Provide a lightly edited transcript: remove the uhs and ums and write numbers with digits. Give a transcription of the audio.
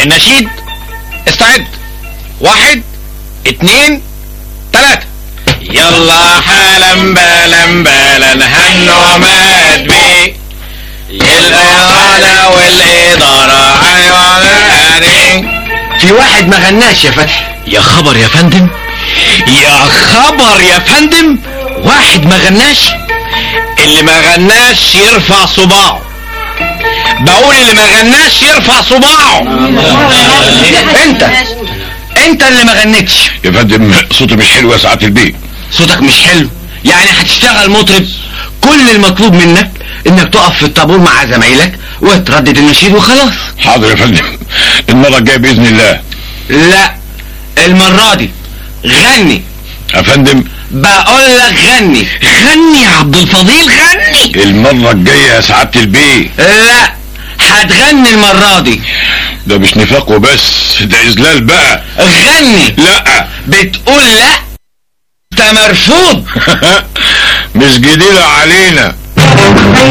النشيد استعد. 1 2 3. يلا حالا بالا بالا هنو مات بيه الإدارة والإدارة عيواني. في واحد ما غناش يا فتحي. يا خبر يا فندم، يا خبر يا فندم، واحد ما غناش. اللي ما غناش يرفع صباعه. بقول اللي ما غناش يرفع صباعه. انت اللي ما غنتش يا فندم. صوتي مش حلو يا سعادة البيه. صوتك مش حلو يعني هتشتغل مطرب؟ كل المطلوب منك انك تقف في الطابور مع زمايلك وتردد النشيد وخلاص. حاضر يا فندم، المرة الجاية بإذن الله. لا، المرة دي غني يا فندم. بقول لك غني. غني يا عبد الفضيل، غني. المرة الجاية يا سعادة البيه. لا، هتغني المرة دي. ده مش نفاق وبس، ده إذلال بقى. غني. لا. بتقول لا؟ انت مرفوض. مش جديدة علينا.